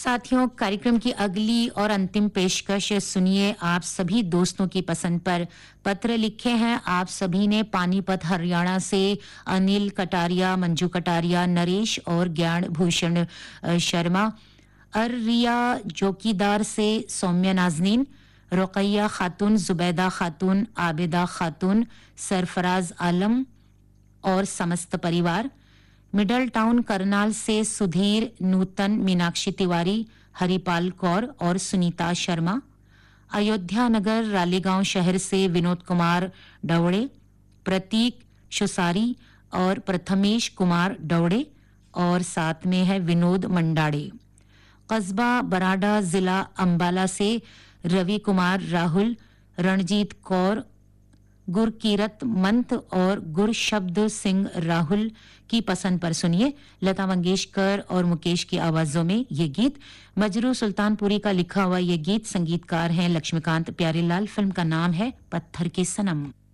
साथियों, कार्यक्रम की अगली और अंतिम पेशकश सुनिए। आप सभी दोस्तों की पसंद पर पत्र लिखे हैं। आप सभी ने पानीपत हरियाणा से अनिल कटारिया, मंजू कटारिया, नरेश और ज्ञान भूषण शर्मा, अरिया जोकीदार से सौम्या नाजनीन, रुकैया खातून, जुबैदा खातून, आबिदा खातून, सरफराज आलम और समस्त परिवार, मिडल टाउन करनाल से सुधीर, नूतन, मीनाक्षी तिवारी, हरिपाल कौर और सुनीता शर्मा, अयोध्या नगर रालीगांव शहर से विनोद कुमार डवड़े, प्रतीक शुसारी और प्रथमेश कुमार डवड़े और साथ में है विनोद मंडाड़े। कस्बा बराडा जिला अंबाला से रवि कुमार राहुल, रणजीत कौर, गुरकीरत मंत और गुरशब्द सिंह राहुल की पसंद पर सुनिए लता मंगेशकर और मुकेश की आवाजों में ये गीत। मजरू सुल्तानपुरी का लिखा हुआ ये गीत, संगीतकार हैं लक्ष्मीकांत प्यारेलाल। फिल्म का नाम है पत्थर के सनम।